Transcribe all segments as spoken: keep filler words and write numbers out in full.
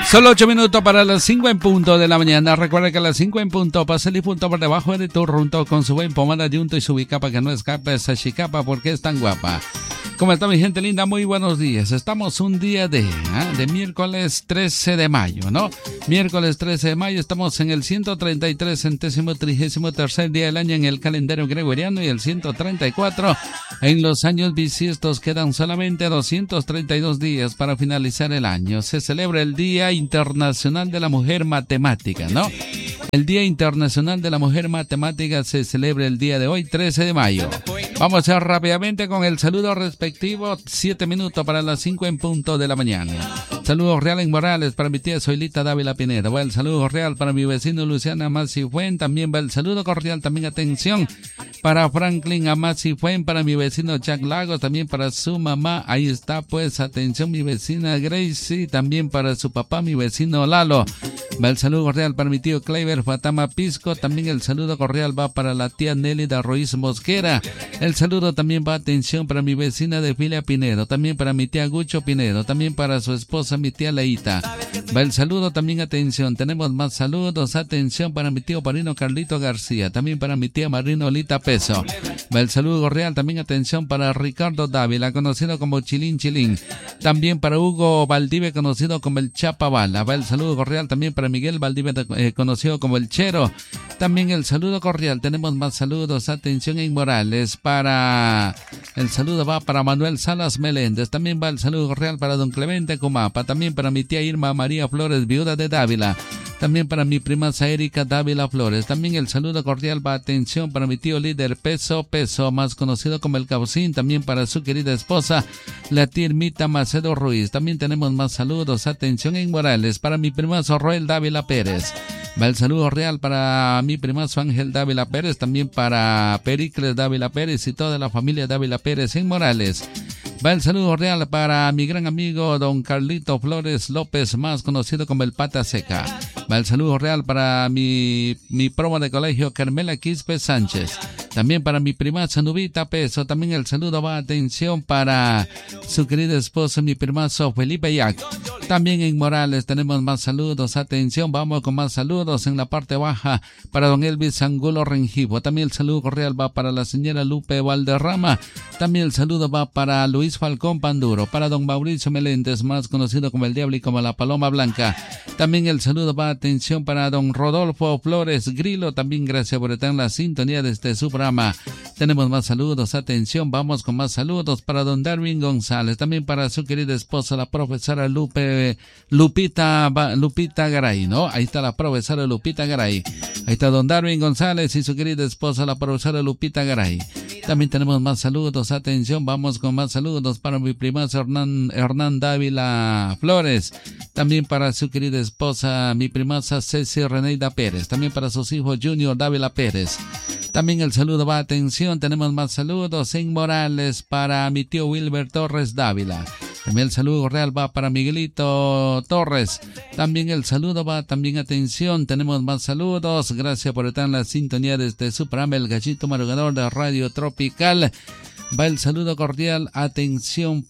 Solo ocho minutos para las cinco en punto de la mañana. Recuerda que a las cinco en punto pasa el punto por debajo de tu runto con su buen pomada de unto y su bicapa que no escapa esa chicapa porque es tan guapa. ¿Cómo está mi gente linda? Muy buenos días. Estamos un día de, ¿eh? de miércoles trece de mayo, ¿no? Miércoles trece de mayo, estamos en el ciento treinta y tres centésimo trigésimo tercer día del año en el calendario gregoriano y el ciento treinta y cuatro en los años bisiestos. Quedan solamente doscientos treinta y dos días para finalizar el año. Se celebra el Día Internacional de la Mujer Matemática, ¿no? El Día Internacional de la Mujer Matemática se celebra el día de hoy, trece de mayo. Vamos a ir rápidamente con el saludo respectivo, siete minutos para las cinco en punto de la mañana. Saludos reales Morales para mi tía Zoilita Dávila Pineda. Va el saludo real para mi vecino Luciana Amacifuen. También va el saludo cordial, también atención para Franklin Amacifuen, para mi vecino Jack Lagos, también para su mamá. Ahí está, pues, atención, mi vecina Gracie. También para su papá, mi vecino Lalo. Va el saludo cordial para mi tío Kleiber Fatama Pisco. También el saludo cordial va para la tía Nélida Ruiz Mosquera. El saludo también va, atención, para mi vecina de Filia Pinedo. También para mi tía Gucho Pinedo. También para su esposa, mi tía Leita. Va el saludo también, atención. Tenemos más saludos. Atención para mi tío Parino Carlito García. También para mi tía Marino Lita Peso. Va el saludo cordial también, atención, para Ricardo Dávila, conocido como Chilín Chilín. También para Hugo Valdivia, conocido como el Chapabala. Va el saludo cordial también para Miguel Valdivia, eh, conocido como el Chero. También el saludo cordial. Tenemos más saludos. Atención en Morales. Para el saludo va para Manuel Salas Meléndez. También va el saludo cordial para don Clemente Comapa. También para mi tía Irma María Flores, viuda de Dávila. También para mi prima Erika Dávila Flores. También el saludo cordial va, atención, para mi tío líder Peso Peso, más conocido como el Caucín. También para su querida esposa, la tía Irmita Macedo Ruiz. También tenemos más saludos. Atención en Morales. Para mi primazo Roel Dávila Pérez. Va el saludo real para mi primazo Ángel Dávila Pérez. También para Pericles Dávila Pérez y toda la familia Dávila Pérez en Morales. Va el saludo real para mi gran amigo don Carlito Flores López, más conocido como el Pata Seca. Va el saludo real para mi, mi promo de colegio Carmela Quispe Sánchez. También para mi primaza Nubita Peso. También el saludo va, atención, para su querida esposa, mi primazo Felipe Yac. También en Morales tenemos más saludos. Atención, vamos con más saludos en la parte baja para don Elvis Angulo Rengivo. También el saludo cordial va para la señora Lupe Valderrama. También el saludo va para Luis Falcón Panduro, para don Mauricio Meléndez, más conocido como el Diablo y como la Paloma Blanca. También el saludo va, atención, para don Rodolfo Flores Grilo. También gracias por estar en la sintonía de este su programa. Tenemos más saludos. Atención, vamos con más saludos para don Darwin González. También para su querida esposa, la profesora Lupe Lupita Lupita Garay, ¿no? Ahí está la profesora Lupita Garay. Ahí está don Darwin González y su querida esposa, la profesora Lupita Garay. También tenemos más saludos. Atención, vamos con más saludos para mi primazo Hernán, Hernán Dávila Flores. También para su querida esposa, mi primaza Ceci Reneida Pérez. También para sus hijos Junior Dávila Pérez. También el saludo va, atención, tenemos más saludos en Morales para mi tío Wilber Torres Dávila. También el saludo real va para Miguelito Torres. También el saludo va, también atención, tenemos más saludos. Gracias por estar en la sintonía de este su programa, El Gallito Madrugador de Radio Tropical. Va el saludo cordial, atención,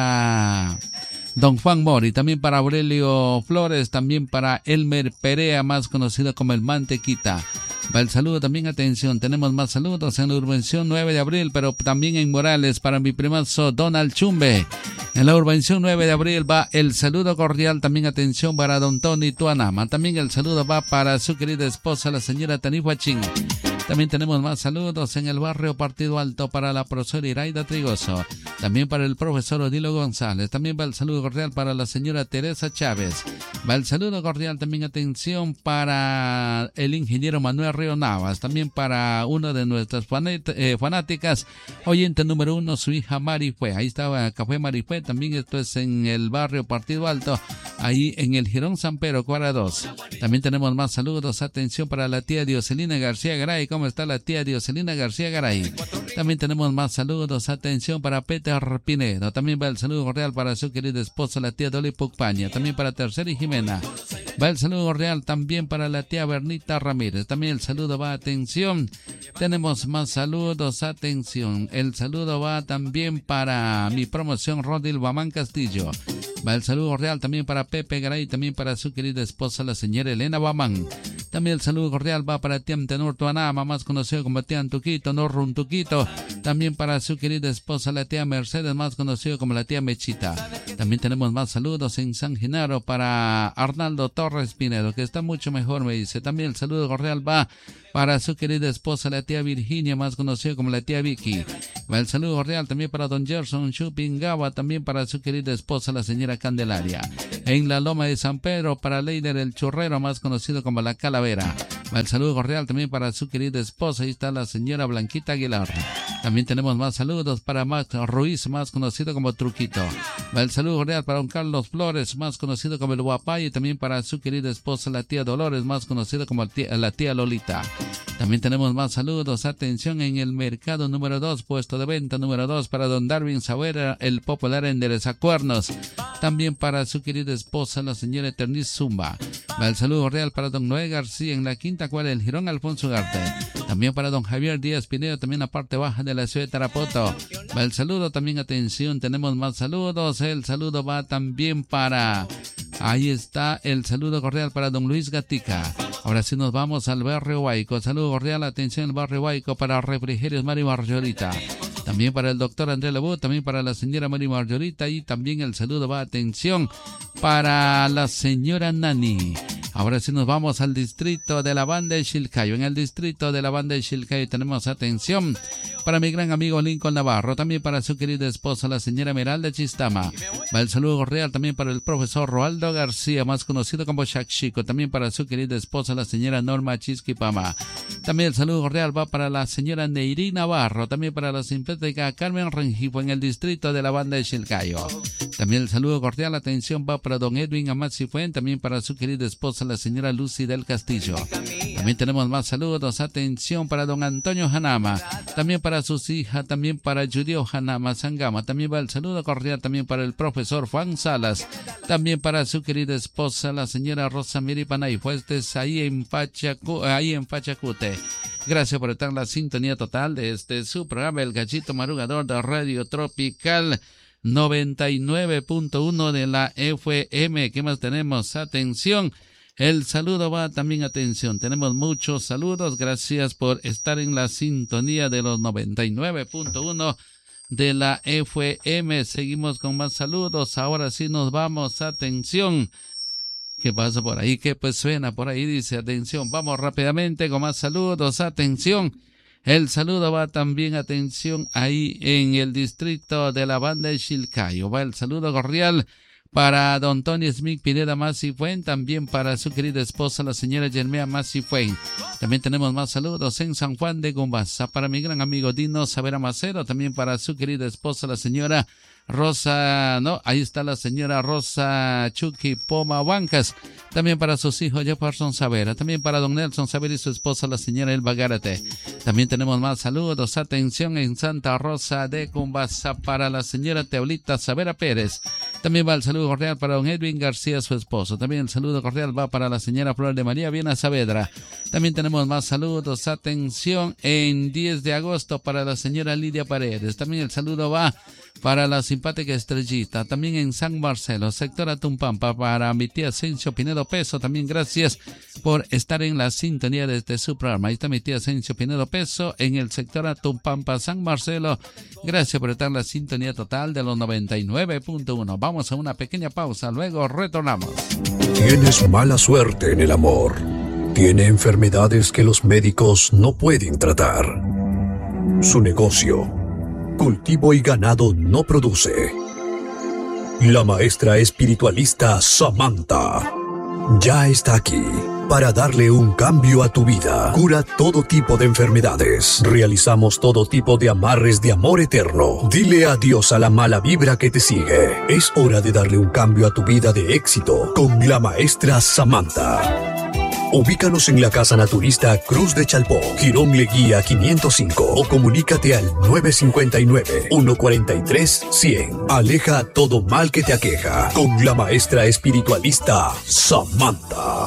para don Juan Mori, también para Aurelio Flores, también para Elmer Perea, más conocido como el Mantequita. Va el saludo también, atención, tenemos más saludos en la Urbanización nueve de abril, pero también en Morales para mi primazo Donald Chumbe. En la Urbanización nueve de abril va el saludo cordial, también atención para don Tony Tuanama. También el saludo va para su querida esposa, la señora Tanifa Ching. También tenemos más saludos en el barrio Partido Alto para la profesora Iraida Trigoso. También para el profesor Odilo González. También va el saludo cordial para la señora Teresa Chávez. Va el saludo cordial también, atención, para el ingeniero Manuel Río Navas. También para una de nuestras eh, fanáticas, oyente número uno, su hija Marifue. Ahí estaba Café Marifue. También esto es en el barrio Partido Alto, ahí en el Girón San Pedro, cuadra dos. También tenemos más saludos. Atención para la tía Dioselina García Garay. ¿Cómo está la tía Dioselina García Garay? También tenemos más saludos. Atención para Peter Pinedo. También va el saludo cordial para su querida esposa, la tía Dolly Pucpaña. También para Tercera y Jimena. Va el saludo cordial también para la tía Bernita Ramírez. También el saludo va, atención. Tenemos más saludos. Atención. El saludo va también para mi promoción Rodil Guamán Castillo. Va el saludo cordial también para Pepe Garay, también para su querida esposa, la señora Elena Bamán. También el saludo cordial va para Tiam Tenor Tuanama, más conocido como Tiam Tuquito, Norrun Tuquito. También para su querida esposa, la tía Mercedes, más conocido como la tía Mechita. También tenemos más saludos en San Genaro para Arnaldo Torres Pinedo, que está mucho mejor, me dice. También el saludo cordial va para su querida esposa, la tía Virginia, más conocida como la tía Vicky. Va el saludo cordial también para don Gerson Chupingawa, también para su querida esposa, la señora Candelaria. En la Loma de San Pedro, para Leider el Churrero, más conocido como la Calavera. Va el saludo cordial también para su querida esposa, ahí está la señora Blanquita Aguilar. También tenemos más saludos para Max Ruiz, más conocido como Truquito. Va el saludo cordial para don Carlos Flores, más conocido como el Guapay, y también para su querida esposa, la tía Dolores, más conocida como la tía Lolita. También tenemos más saludos, atención, en el mercado número dos, puesto de venta número dos, para don Darwin Savera, el popular enderezacuernos. También para su querida esposa, la señora Eterniz Zumba. Va el saludo real para don Noé García, en la quinta cuadra del Girón Alfonso Garte. También para don Javier Díaz Pinedo, también la parte baja de la ciudad de Tarapoto. Va el saludo también, atención, tenemos más saludos. El saludo va también para... Ahí está el saludo cordial para don Luis Gatica. Ahora sí nos vamos al barrio Huayco. Saludo cordial, atención, el barrio Huayco para Refrigerios Mari Marjorita. También para el doctor André Lebú, también para la señora Mari Marjorita, y también el saludo va, atención, para la señora Nani. Ahora sí nos vamos al distrito de la Banda de Chilcayo. En el distrito de la Banda de Chilcayo tenemos, atención, para mi gran amigo Lincoln Navarro, también para su querida esposa, la señora Meralda Chistama. Va el saludo cordial también para el profesor Roaldo García, más conocido como Shakshiko, también para su querida esposa, la señora Norma Chisquipama. También el saludo cordial va para la señora Neyri Navarro, también para la simpática Carmen Rengifo, en el distrito de la Banda de Chilcayo. También el saludo cordial, atención, va para don Edwin Amatzi Fuen, también para su querida esposa, la señora Lucy del Castillo. También tenemos más saludos, atención, para don Antonio Hanama, también para sus hijas, también para Judio Hanama Sangama. También va el saludo cordial también para el profesor Juan Salas, también para su querida esposa, la señora Rosa Miri Panay Fuestes, ahí en Pachacu, ahí en Pachacute. Gracias por estar en la sintonía total de este su programa, El Gallito Marugador de Radio Tropical noventa y nueve punto uno de la F M. ¿Qué más tenemos? Atención, el saludo va también, atención, tenemos muchos saludos. Gracias por estar en la sintonía de los noventa y nueve punto uno de la F M. Seguimos con más saludos. Ahora sí nos vamos, atención. ¿Qué pasa por ahí? ¿Qué pues suena por ahí? Dice, atención, vamos rápidamente con más saludos, atención. El saludo va también, atención, ahí en el distrito de la Banda de Chilcayo. Va el saludo cordial para don Tony Smith Pineda Masifuen, también para su querida esposa, la señora Yermea Masifuen. También tenemos más saludos en San Juan de Gumbasa para mi gran amigo Dino Savera Macero, también para su querida esposa, la señora Rosa, no, ahí está la señora Rosa Chucky Poma Huancas, también para sus hijos Jefferson Savera, también para don Nelson Savera y su esposa, la señora Elba Gárate. También tenemos más saludos, atención, en Santa Rosa de Cumbasa para la señora Teolita Savera Pérez. También va el saludo cordial para don Edwin García, su esposo. También el saludo cordial va para la señora Flor de María Viena Saavedra. También tenemos más saludos, atención, en diez de agosto para la señora Lidia Paredes. También el saludo va para la simpática Estrellita, también en San Marcelo, sector Atumpampa, para mi tía Asensio Pinedo Peso. También gracias por estar en la sintonía de este su programa. Ahí está mi tía Asensio Pinedo Peso en el sector Atumpampa, San Marcelo. Gracias por estar en la sintonía total de los noventa y nueve punto uno. Vamos a una pequeña pausa, luego retornamos. Tienes mala suerte en el amor. Tiene enfermedades que los médicos no pueden tratar. Su negocio, cultivo y ganado, no produce. La maestra espiritualista Samantha ya está aquí para darle un cambio a tu vida. Cura todo tipo de enfermedades. Realizamos todo tipo de amarres de amor eterno. Dile adiós a la mala vibra que te sigue. Es hora de darle un cambio a tu vida de éxito con la maestra Samantha. Ubícanos en la Casa Naturista Cruz de Chalpó, Girón Leguía quinientos cinco, o comunícate al nueve cinco nueve, uno cuatro tres, cien. Aleja todo mal que te aqueja con la maestra espiritualista Samantha.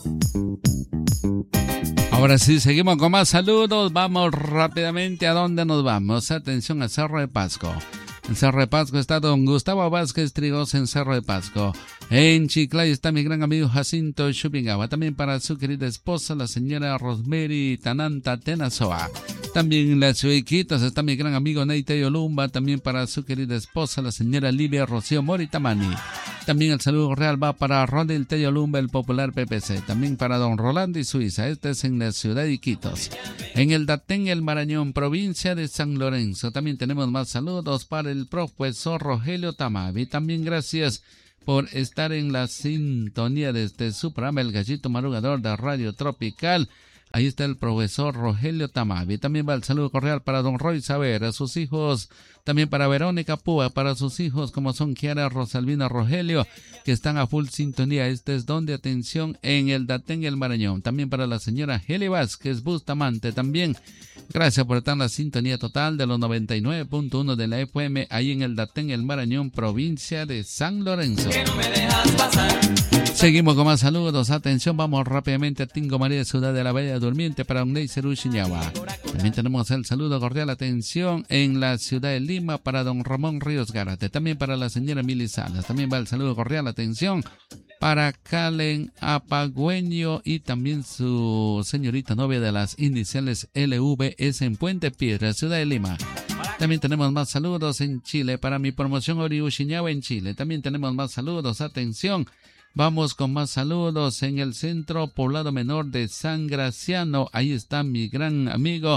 Ahora sí, seguimos con más saludos. Vamos rápidamente. ¿A dónde nos vamos? Atención, a Cerro de Pasco. En Cerro de Pasco está don Gustavo Vázquez Trigos en Cerro de Pasco. En Chiclayo está mi gran amigo Jacinto Chupingawa. También para su querida esposa, la señora Rosemary Tananta Tenazoa. También en las Iquitos está mi gran amigo Neite Yolumba. También para su querida esposa, la señora Livia Rocío Moritamani. También el saludo real va para Ronald Teyolumba, el popular P P C. También para don Rolando y Suiza. Este es en la ciudad de Iquitos. En el Datén, el Marañón, provincia de San Lorenzo. También tenemos más saludos para el profesor Rogelio Tamavi. También gracias por estar en la sintonía de este su programa, El Gallito Madrugador de Radio Tropical. Ahí está el profesor Rogelio Tamavi. También va el saludo cordial para don Roy Saber, a sus hijos. También para Verónica Púa, para sus hijos como son Kiara, Rosalvina, Rogelio, que están a full sintonía. Este es donde atención en el Datén, el Marañón. También para la señora Heli Vázquez Bustamante. También gracias por estar en la sintonía total de los noventa y nueve punto uno de la F M, ahí en el Datén, el Marañón, provincia de San Lorenzo. Que no me dejas pasar. Seguimos con más saludos. Atención, vamos rápidamente a Tingo María, ciudad de la Bella Durmiente, para Unei Cerú Chiñagua. También tenemos el saludo cordial, atención, en la ciudad de Lima, para don Ramón Ríos Gárate. También para la señora Mili Salas. También va el saludo cordial, atención, para Calen Apagüeño y también su señorita novia de las iniciales L V S en Puente Piedra, ciudad de Lima. También tenemos más saludos en Chile, para mi promoción Oriu Chiñagua en Chile. También tenemos más saludos, atención. Vamos con más saludos en el Centro Poblado Menor de San Graciano. Ahí está mi gran amigo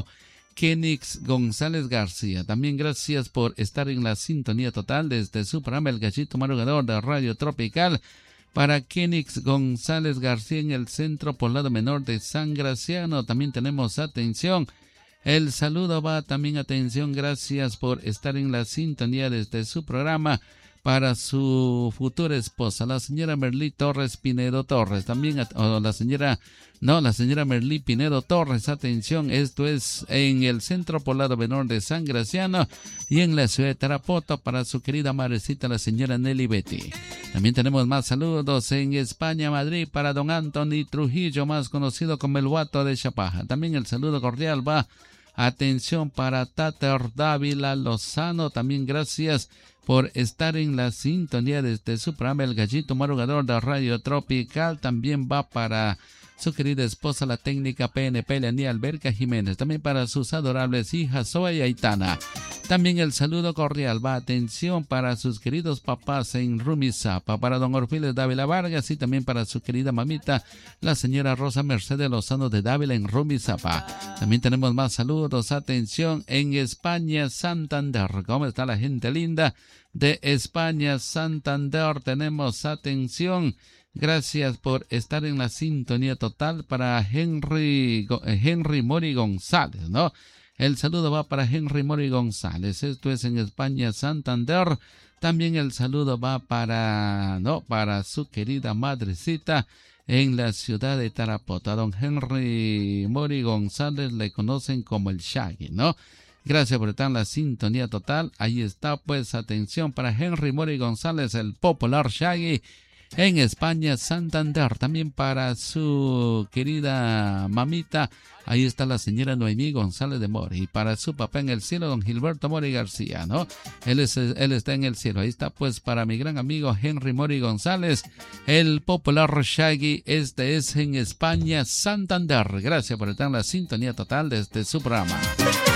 Kenix González García. También gracias por estar en la sintonía total desde su programa El Gallito Madrugador de Radio Tropical. Para Kenix González García en el Centro Poblado Menor de San Graciano. También tenemos atención. El saludo va también, atención, gracias por estar en la sintonía desde su programa. Para su futura esposa, la señora Merlí Torres Pinedo Torres. También, o la señora, no, la señora Merlí Pinedo Torres. Atención, esto es en el Centro Poblado Menor de San Graciano y en la ciudad de Tarapoto, para su querida madrecita, la señora Nelly Betty. También tenemos más saludos en España, Madrid, para don Anthony Trujillo, más conocido como el Guato de Chapaja. También el saludo cordial va, atención, para Tater Dávila Lozano. También gracias por estar en la sintonía desde su programa El Gallito Madrugador de Radio Tropical. También va para su querida esposa, la técnica P N P, Leonía Alberca Jiménez. También para sus adorables hijas, Zoe y Aitana. También el saludo cordial va, atención, para sus queridos papás en Rumisapa, para don Orfiles Dávila Vargas y también para su querida mamita, la señora Rosa Mercedes Lozano de Dávila en Rumisapa. También tenemos más saludos, atención, en España, Santander. ¿Cómo está la gente linda de España, Santander? Tenemos atención. Gracias por estar en la sintonía total para Henry, Henry Mori González, ¿no? El saludo va para Henry Mori González. Esto es en España, Santander. También el saludo va para, no, para su querida madrecita en la ciudad de Tarapoto. A don Henry Mori González le conocen como el Shaggy, ¿no? Gracias por estar en la sintonía total. Ahí está, pues, atención para Henry Mori González, el popular Shaggy, en España, Santander. También para su querida mamita, ahí está la señora Noemí González de Mori. Y para su papá en el cielo, don Gilberto Mori García, ¿no? Él, es, él está en el cielo. Ahí está, pues, para mi gran amigo Henry Mori González, el popular Shaggy. Este es en España, Santander. Gracias por estar en la sintonía total de este su programa.